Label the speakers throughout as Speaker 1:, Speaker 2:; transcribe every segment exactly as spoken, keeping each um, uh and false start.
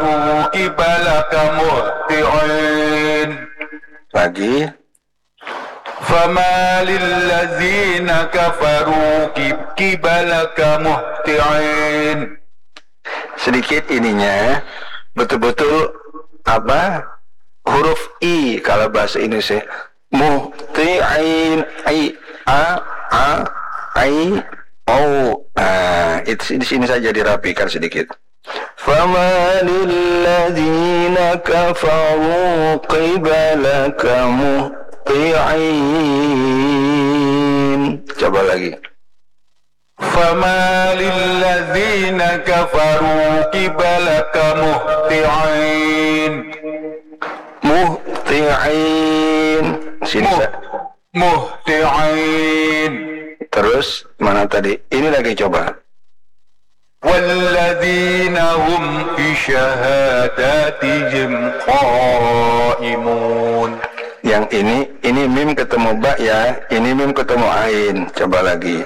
Speaker 1: kafaru qibalaka muhti'in.
Speaker 2: Lagi.
Speaker 1: Fama lillazina kafaru qibalaka muhti'in.
Speaker 2: Sedikit ininya, betul-betul apa? Huruf I kalau bahasa Indonesia. Muhti'in, ai, a, a, ai, au. Nah, itu di sini saja dirapikan sedikit. Fama lillazina kafaru qibalaka muhti'in. Coba lagi.
Speaker 1: Fama lillazina kafaru qibalaka muhti'in.
Speaker 2: Muhti'in. Sini
Speaker 1: Muh,
Speaker 2: Sa.
Speaker 1: muhti'in.
Speaker 2: Terus mana tadi? Ini lagi coba.
Speaker 1: Walladzina hum fi syahadatihim qa'imun.
Speaker 2: Yang ini, ini mim ketemu ba ya. Ini mim ketemu ain. Coba lagi.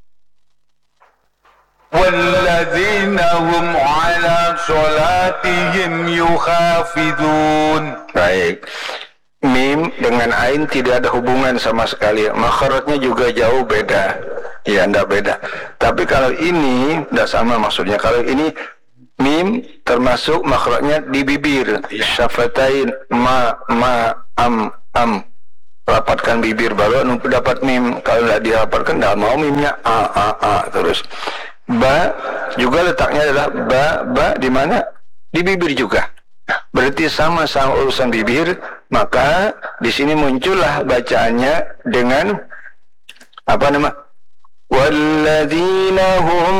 Speaker 1: Walladzina hum ala sholatihim yukhafidun.
Speaker 2: Baik. Mim dengan ain tidak ada hubungan sama sekali. Makhrajnya juga jauh beda. Ya, enggak beda. Tapi kalau ini enggak sama maksudnya. Kalau ini mim termasuk makhrajnya di bibir. Syafatain ma ma am am. Rapatkan bibir baru dapat mim. Kalau enggak dirapatkan enggak mau mimnya a a a terus. Ba juga letaknya adalah ba ba di mana? Di bibir juga. Berarti sama-sama urusan bibir, maka di sini muncullah bacaannya dengan apa nama? Walladzina hum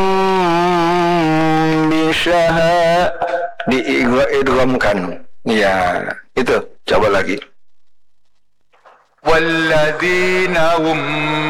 Speaker 2: bisyaha diidghamkan. Ya, itu. Coba lagi.
Speaker 1: Walladzina hum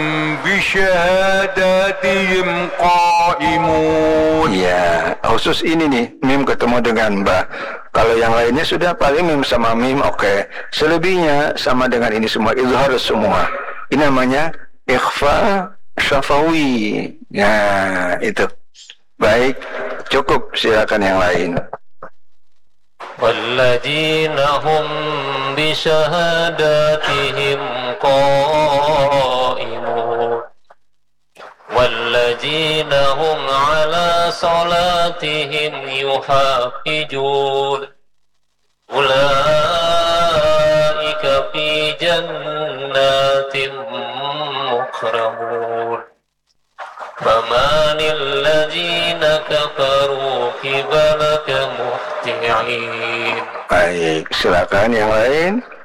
Speaker 1: bisyahadatihim qa'imun.
Speaker 2: Ya, khusus ini nih, mim ketemu dengan ba. Kalau yang lainnya sudah paling mim sama mim, oke. Okay. Selebihnya sama dengan ini semua, izhar semua. Ini namanya ikhfa syafawi. Ya, itu. Baik, cukup, silakan yang lain.
Speaker 3: والذين هم بشهاداتهم قائمون والذين هم على صلاتهم يحافظون أولئك في جنات مكرمون فما للذين كفروا قبلك مهطعين.
Speaker 2: Baik, silakan yang lain.